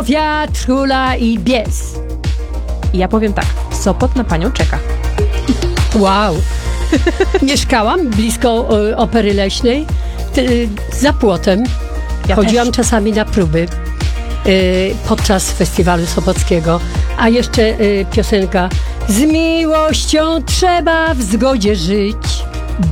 wiatr hula i bies. I ja powiem tak, Sopot na panią czeka. Wow. Mieszkałam blisko Opery Leśnej, za płotem. Ja Chodziłam też. czasami na próby podczas festiwalu sopockiego. A jeszcze piosenka: z miłością trzeba w zgodzie żyć.